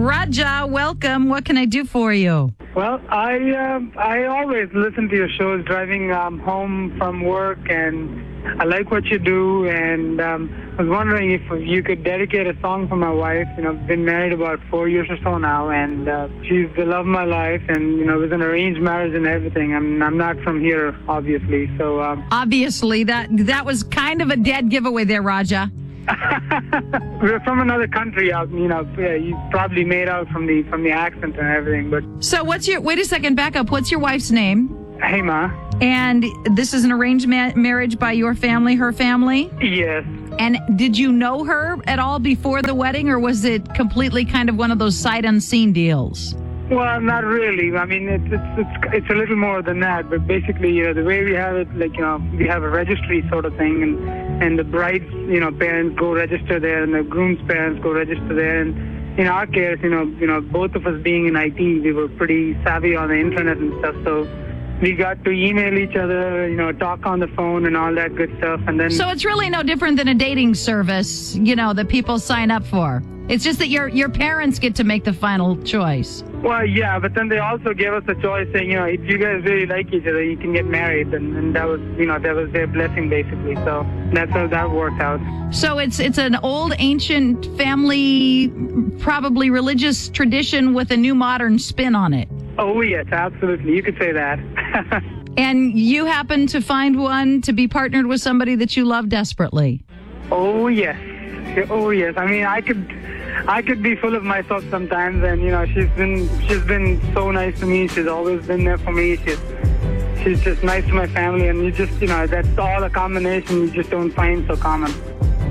Raja, welcome. What can I do for you? Well, I always listen to your shows driving home from work, and I like what you do, and I was wondering if you could dedicate a song for my wife. I've been married about 4 years or so now, and she's the love of my life, and, it was an arranged marriage and everything. I'm not from here, obviously, so... Obviously, that was kind of a dead giveaway there, Raja. We're from another country, you probably made out from the accent and everything, but... So wait a second, back up. What's your wife's name? Hema. And this is an arranged marriage by your family, her family? Yes. And did you know her at all before the wedding, or was it completely kind of one of those sight unseen deals? Well, not really. I mean, it's a little more than that. But basically, the way we have it, we have a registry sort of thing, and the bride's, parents go register there, and the groom's parents go register there. And in our case, both of us being in IT, we were pretty savvy on the internet and stuff. So we got to email each other, talk on the phone and all that good stuff. And then. So it's really no different than a dating service, that people sign up for. It's just that your parents get to make the final choice. Well, yeah, but then they also gave us a choice saying, if you guys really like each other, you can get married. And that was, that was their blessing, basically. So that's how that worked out. So it's an old, ancient family, probably religious tradition with a new modern spin on it. Oh, yes, absolutely. You could say that. And you happen to find one to be partnered with somebody that you love desperately. Oh, yes. Oh, yes. I mean, I could be full of myself sometimes, and she's been so nice to me. She's always been there for me. She's just nice to my family, and that's all a combination you just don't find so common.